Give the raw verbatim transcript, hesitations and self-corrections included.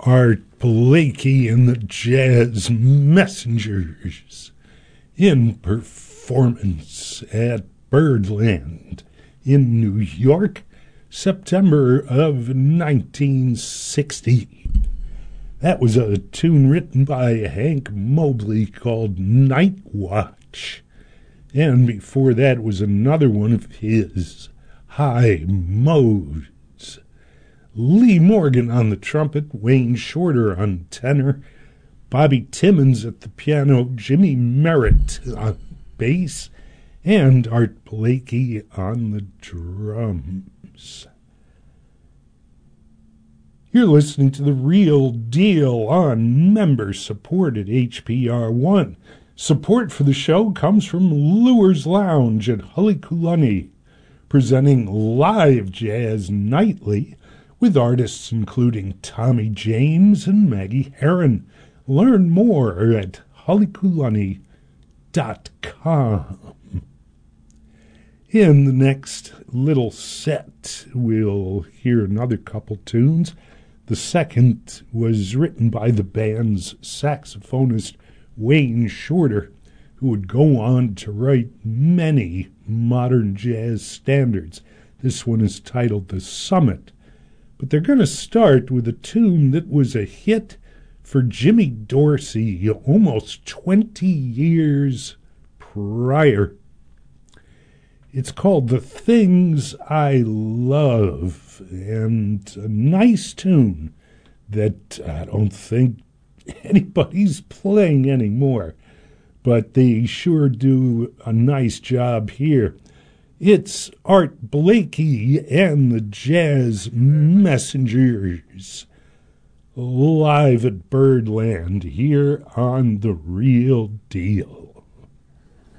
Art Blakey and the Jazz Messengers in performance at Birdland in New York, September of nineteen sixty. That was a tune written by Hank Mobley called Night Watch. And before that was another one of his, High Modes. Lee Morgan on the trumpet, Wayne Shorter on tenor, Bobby Timmons at the piano, Jimmy Merritt on bass, and Art Blakey on the drums. You're listening to The Real Deal on member-supported H P R one. Support for the show comes from Lures Lounge at Hullyculunny, presenting live jazz nightly with artists including Tommy James and Maggie Herron. Learn more at hullyculunny dot com. In the next little set, we'll hear another couple tunes. The second was written by the band's saxophonist Wayne Shorter, who would go on to write many modern jazz standards. This one is titled The Summit. But they're going to start with a tune that was a hit for Jimmy Dorsey almost twenty years prior. It's called The Things I Love, and a nice tune that I don't think anybody's playing anymore, but they sure do a nice job here. It's Art Blakey and the Jazz Messengers live at Birdland here on The Real Deal.